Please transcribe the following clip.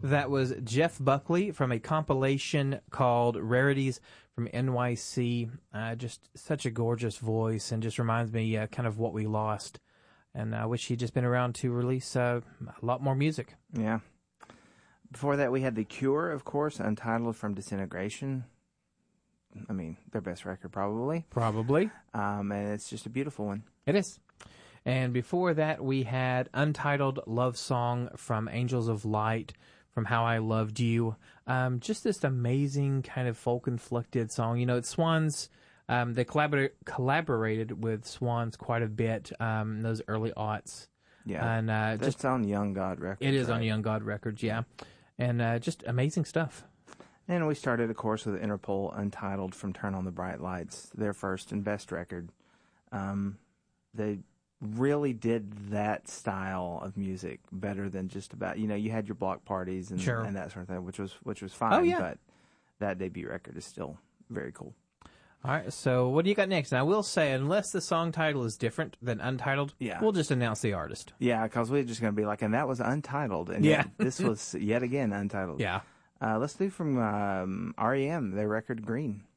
That was Jeff Buckley from a compilation called Rarities from NYC. Just such a gorgeous voice and just reminds me kind of what we lost. And I wish he'd just been around to release a lot more music. Yeah. Before that, we had The Cure, of course, Untitled from Disintegration. I mean, their best record, probably. Probably. And it's just a beautiful one. It is. And before that, we had Untitled Love Song from Angels of Light, from How I Loved You. Just this amazing kind of folk-inflected song. You know, it's Swans. They collaborated with Swans quite a bit in those early aughts. Yeah. And that's on Young God Records. It is right? on Young God Records, yeah. And just amazing stuff. And we started, of course, with Interpol, Untitled from Turn on the Bright Lights, their first and best record. They really did that style of music better than just about, you know, you had your block parties and, Sure. and that sort of thing, which was fine. Oh, yeah. But that debut record is still very cool. All right, so what do you got next? And I will say, unless the song title is different than Untitled, Yeah. we'll just announce the artist. Yeah, because we're just going to be like, and that was Untitled. And Yeah. yet this was yet again Untitled. Yeah. Let's do from REM, their record Green.